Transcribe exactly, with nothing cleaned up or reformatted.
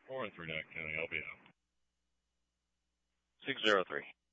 four one three, Nyack County, L B O. six zero three.